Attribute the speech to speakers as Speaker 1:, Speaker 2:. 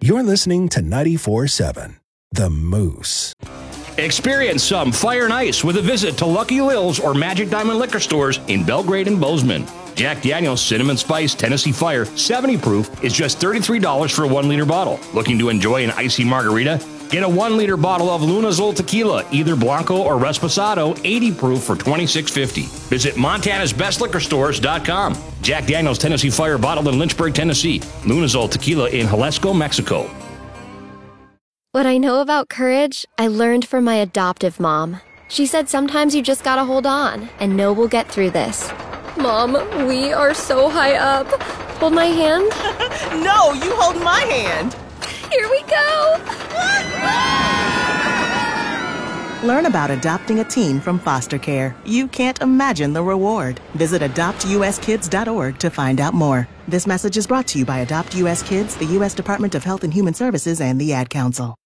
Speaker 1: You're listening to 94.7 The Moose.
Speaker 2: Experience some fire and ice with a visit to Lucky Lil's or Magic Diamond liquor stores in Belgrade and Bozeman. Jack Daniel's Cinnamon Spice Tennessee Fire 70 proof is just $33 for a 1 liter bottle. Looking to enjoy an icy margarita? Get a 1 liter bottle of Lunazol tequila, either Blanco or Reposado, 80 proof for $26.50. Visit montanasbestliquorstores.com. Jack Daniel's Tennessee Fire bottled in Lynchburg, Tennessee. Lunazol tequila in Jalisco, Mexico.
Speaker 3: What I know about courage, I learned from my adoptive mom. She said sometimes you just gotta hold on and know we'll get through this. Mom, we are so high up. Hold my hand.
Speaker 4: No, you hold my hand.
Speaker 3: Here we go.
Speaker 4: Learn about adopting a teen from foster care. You can't imagine the reward. Visit adoptuskids.org to find out more. This message is brought to you by Adopt U.S. Kids, the U.S. Department of Health and Human Services, and the Ad Council.